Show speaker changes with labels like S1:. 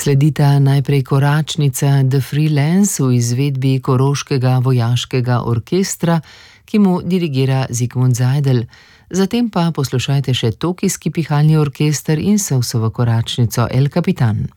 S1: Sledita najprej koračnica The Freelance v izvedbi Koroškega vojaškega orkestra, ki mu dirigira Zigmund Zajdel. Zatem pa poslušajte še Tokijski pihalni orkester in Sousovo koračnico El Capitan.